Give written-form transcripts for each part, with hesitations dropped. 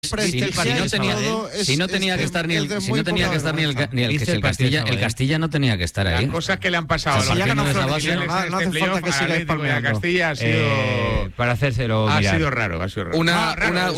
Si no tenía que estar ni el Castilla no tenía que estar ahí. Las cosas que le han pasado a los no hace falta que sigáis palmeando. Castilla ha sido para hacérselo ha mirar. sido raro. Una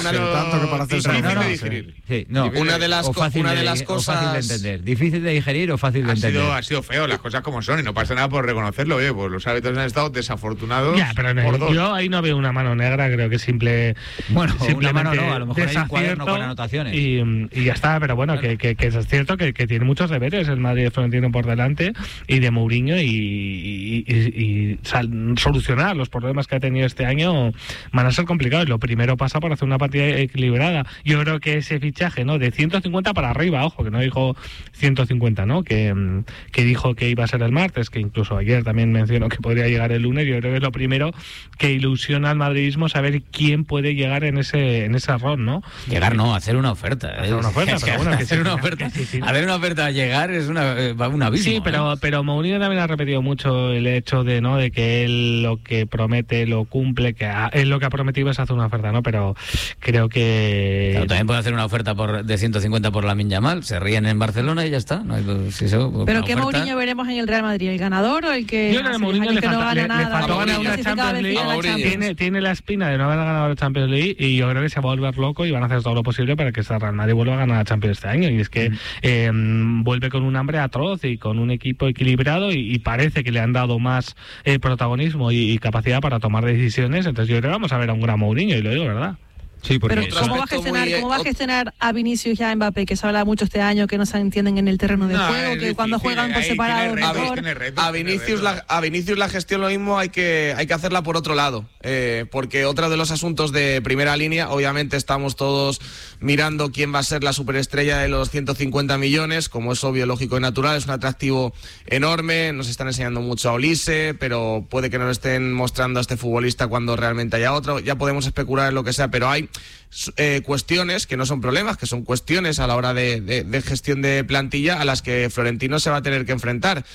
de las cosas fácil de entender, difícil de digerir o fácil de entender. Ha sido feo, las cosas como son, y no pasa nada por reconocerlo. Oye, pues los árbitros han estado desafortunados. Ya, pero yo ahí no veo una mano negra, creo que simplemente una mano no, a lo mejor hay un cuaderno con anotaciones y ya está, pero bueno, que es cierto que tiene muchos deberes el Madrid de Florentino por delante y de Mourinho y solucionar los problemas que ha tenido este año van a ser complicados. Lo primero pasa por hacer una partida equilibrada. Yo creo que ese fichaje, ¿no?, de 150 para arriba, ojo, que no dijo 150, ¿no?, que dijo que iba a ser el martes, que incluso ayer también mencionó que podría llegar el lunes. Yo creo que es lo primero que ilusiona al madridismo, saber quién puede llegar en ese rol, ¿no? Llegar no, hacer una oferta. Hacer una oferta, pero bueno, hacer una oferta. Hacer una oferta a llegar es un abismo. Sí, pero Mourinho también ha repetido mucho el hecho de que él lo que promete lo cumple, que él lo que ha prometido es hacer una oferta, ¿no? Pero creo que... Claro, también puede hacer una oferta de 150 por Lamine Yamal, se ríen en Barcelona y ya está. No hay, pero ¿qué Mourinho veremos en el Real Madrid? ¿El ganador o el que, yo creo que Mourinho le faltó ganar una Champions League? Tiene la espina de no haber ganado la Champions League y yo creo que se va a volver loco y van a hacer todo lo posible para que ese Real Madrid vuelva a ganar la Champions este año. Y es que vuelve con un hambre atroz y con un equipo equilibrado y parece que le han dado más protagonismo y capacidad para tomar decisiones. Entonces yo creo que vamos a ver a un gran Mourinho, y lo digo, ¿verdad? Sí, porque pero ¿cómo va a gestionar a Vinicius y a Mbappé, que se habla mucho este año, que no se entienden en el terreno de juego, que cuando juegan por separado mejor? A Vinicius la gestión lo mismo hay que hacerla por otro lado, porque otro de los asuntos de primera línea, obviamente estamos todos mirando quién va a ser la superestrella de los 150 millones, como es obvio, lógico y natural, es un atractivo enorme, nos están enseñando mucho a Olise, pero puede que nos estén mostrando a este futbolista cuando realmente haya otro, ya podemos especular en lo que sea, pero hay cuestiones que no son problemas, que son cuestiones a la hora de gestión de plantilla a las que Florentino se va a tener que enfrentar,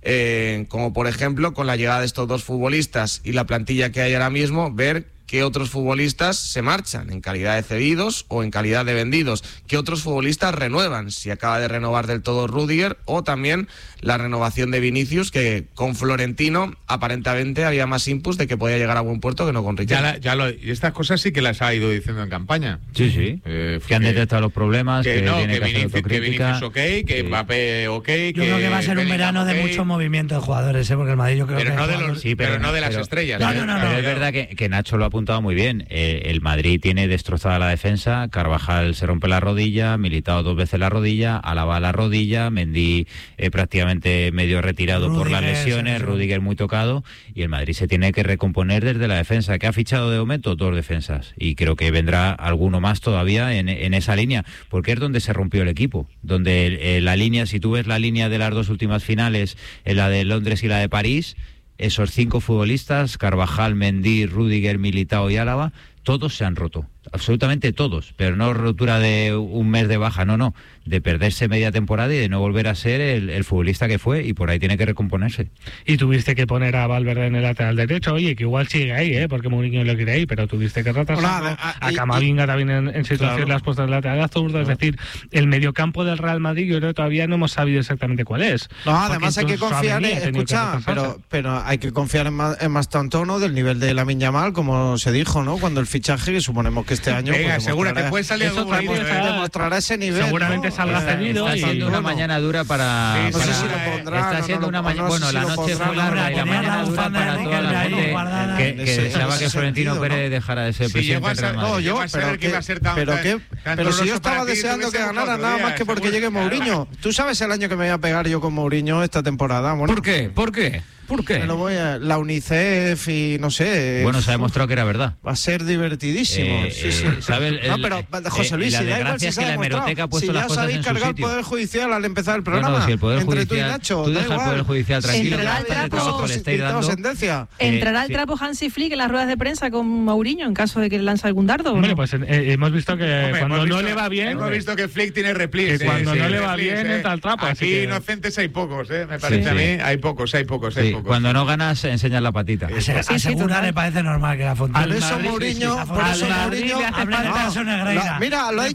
como por ejemplo con la llegada de estos dos futbolistas y la plantilla que hay ahora mismo, ver qué otros futbolistas se marchan en calidad de cedidos o en calidad de vendidos, qué otros futbolistas renuevan, si acaba de renovar del todo Rüdiger, o también la renovación de Vinicius, que con Florentino aparentemente había más inputs de que podía llegar a buen puerto que no con Riquelme. Y estas cosas sí que las ha ido diciendo en campaña. Sí. Que han detectado los problemas, que Vinicius ok, que Mbappé ok. Yo creo que va a ser un verano de mucho movimiento de jugadores, porque el Madrid yo creo pero no de las estrellas. Pero es verdad que Nacho lo ha apuntado muy bien. El Madrid tiene destrozada la defensa, Carvajal se rompe la rodilla, Militao 2 veces la rodilla, Alaba la rodilla, Mendy prácticamente medio retirado por las lesiones, Rüdiger muy tocado, y el Madrid se tiene que recomponer desde la defensa, que ha fichado de momento 2 defensas, y creo que vendrá alguno más todavía en esa línea, porque es donde se rompió el equipo, donde la línea, si tú ves la línea de las 2 últimas finales, la de Londres y la de París, esos 5 futbolistas, Carvajal, Mendy, Rüdiger, Militao y Álava, todos se han roto, absolutamente todos, pero no rotura de un mes de baja, no, de perderse media temporada y de no volver a ser el futbolista que fue, y por ahí tiene que recomponerse. Y tuviste que poner a Valverde en el lateral derecho, oye, que igual sigue ahí, porque Mourinho lo quiere ahí, pero tuviste que retrasarlo. A Camavinga también en situación las puestas en el lateral zurdo, es decir, el mediocampo del Real Madrid yo creo que todavía no hemos sabido exactamente cuál es. No, además hay que confiar, pero hay que confiar en más tanto, del nivel de Lamine Yamal, como se dijo, ¿no? Cuando el fichaje, que suponemos que este año seguro que puede salir demostrará ese nivel. Seguramente salga cedido. Está siendo una mañana dura para... No sé si lo pondrá. Está siendo una mañana... Bueno, la noche fue larga y la mañana dura para toda la gente que deseaba que Florentino Pérez dejara de ser presidente del Real Madrid. Pero si yo estaba deseando que ganara, nada más que porque llegue Mourinho. ¿Tú sabes el año que me voy a pegar yo con Mourinho esta temporada? ¿Por qué? ¿Por qué? La UNICEF y no sé. Bueno, se ha demostrado que era verdad. Va a ser divertidísimo. ¿Sabes? Pero José Luis, la si da igual desgracia si es que la hemeroteca ha puesto las cosas en su sitio. Si ya sabéis cargar el Poder Judicial al empezar el programa. No, si el Poder entre Judicial, tú y Nacho, tú deja el Poder Judicial tranquilo. ¿Entrará el trapo Hansi Flick en las ruedas de prensa con Mourinho en caso de que le lance algún dardo? Bueno, pues hemos visto que cuando no le va bien... Hemos visto que Flick tiene replies. Que cuando no le va bien entra el trapo. Aquí inocentes hay pocos, me parece a mí. Hay pocos. cuando no ganas, enseñas la patita. A Segura le parece normal que la Fonteta. Por eso Mourinho. Mira, lo ha